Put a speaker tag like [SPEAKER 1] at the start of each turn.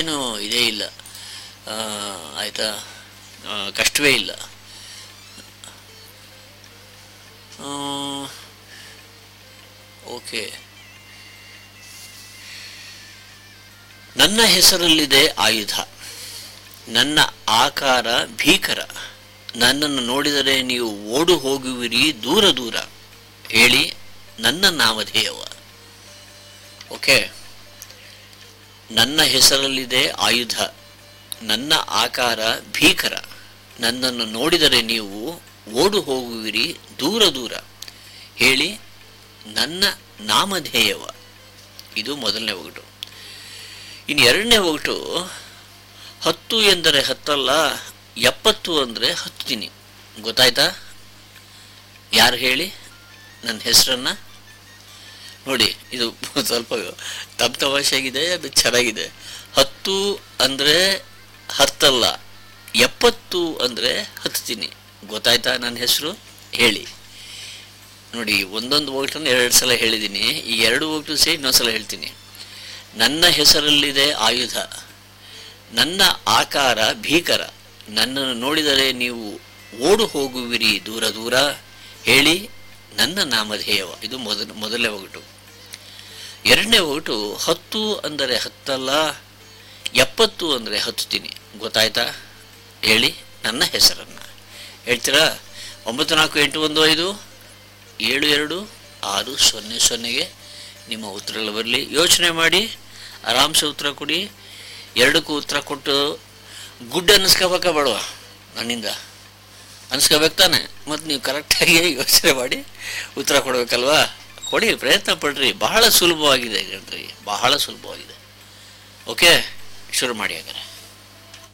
[SPEAKER 1] ಏನು ಇದೇ ಇಲ್ಲ, ಆಯಿತಾ, ಕಷ್ಟವೇ ಇಲ್ಲ. ಓಕೆ, ನನ್ನ ಹೆಸರಲ್ಲಿದೆ ಆಯುಧ, ನನ್ನ ಆಕಾರ ಭೀಕರ, ನನ್ನನ್ನು ನೋಡಿದರೆ ನೀವು ಓಡು ಹೋಗುವಿರಿ ದೂರ ದೂರ, ಹೇಳಿ ನನ್ನ ನಾಮಧೇಯವ. ಓಕೆ, ನನ್ನ ಹೆಸರಲ್ಲಿದೆ ಆಯುಧ, ನನ್ನ ಆಕಾರ ಭೀಕರ, ನನ್ನನ್ನು ನೋಡಿದರೆ ನೀವು ಓಡು ಹೋಗುವಿರಿ ದೂರ ದೂರ, ಹೇಳಿ ನನ್ನ ನಾಮಧೇಯವ. ಇದು ಮೊದಲನೇ ಒಗಟು. ಇನ್ನು ಎರಡನೇ ಒಗಟು, 10 ಎಂದರೆ 10 ಅಲ್ಲ, 70 ಅಂದರೆ ಹತ್ತೀನಿ. ಗೊತ್ತಾಯ್ತಾ? ಯಾರು ಹೇಳಿ ನನ್ನ ಹೆಸರನ್ನು? ನೋಡಿ, ಇದು ಸ್ವಲ್ಪ ತಮಾಷೆಯಾಗಿದೆ, ಅದು ಚೆನ್ನಾಗಿದೆ. 10 ಅಂದರೆ 10 ಅಲ್ಲ, 70 ಅಂದರೆ ಹತ್ತೀನಿ. ಗೊತ್ತಾಯ್ತಾ ನನ್ನ ಹೆಸರು? ಹೇಳಿ. ನೋಡಿ, ಒಂದೊಂದು ಒಗಟನ್ನು 2 ಸಲ ಹೇಳಿದ್ದೀನಿ. ಈ 2 ಒಗಟು ಸೇರಿ ಇನ್ನೊಂದು ಸಲ ಹೇಳ್ತೀನಿ. ನನ್ನ ಹೆಸರಲ್ಲಿದೆ ಆಯುಧ, ನನ್ನ ಆಕಾರ ಭೀಕರ, ನನ್ನನ್ನು ನೋಡಿದರೆ ನೀವು ಓಡು ಹೋಗುವಿರಿ ದೂರ ದೂರ, ಹೇಳಿ ನನ್ನ ನಾಮಧೇಯವ. ಇದು ಮೊದಲನೇ ಒಗಟು. ಎರಡನೇ ಒಗಟು, 10 ಅಂದರೆ 10 ಅಲ್ಲ, 70 ಅಂದರೆ ಹತ್ತೀನಿ. ಗೊತ್ತಾಯ್ತಾ? ಹೇಳಿ ನನ್ನ ಹೆಸರನ್ನು. ಹೇಳ್ತೀರಾ? 9481572600ಗೆ ನಿಮ್ಮ ಉತ್ತರಗಳು ಬರಲಿ. ಯೋಚನೆ ಮಾಡಿ, ಆರಾಮ್ಸೆ ಉತ್ತರ ಕೊಡಿ. 2ಕ್ಕೂ ಉತ್ತರ ಕೊಟ್ಟು ಗುಡ್ ಅನ್ನಿಸ್ಕೋಬೇಕ ಬೇಡವ? ನನ್ನಿಂದ ಅನ್ನಿಸ್ಕೋಬೇಕು ತಾನೆ? ಮತ್ತು ನೀವು ಕರೆಕ್ಟಾಗಿ ಯೋಚನೆ ಮಾಡಿ ಉತ್ತರ ಕೊಡಬೇಕಲ್ವಾ? ಕೊಡಿ, ಪ್ರಯತ್ನ ಪಡ್ರಿ. ಬಹಳ ಸುಲಭವಾಗಿದೆ ಕಣ್ರಿ, ಬಹಳ ಸುಲಭವಾಗಿದೆ. ಓಕೆ, ಶುರು ಮಾಡಿ ಹಾಗಾದ್ರೆ.